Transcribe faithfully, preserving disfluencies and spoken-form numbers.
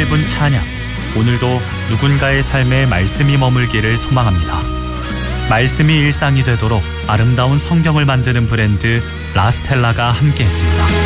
짧은 찬양, 오늘도 누군가의 삶에 말씀이 머물기를 소망합니다. 말씀이 일상이 되도록 아름다운 성경을 만드는 브랜드 라스텔라가 함께했습니다.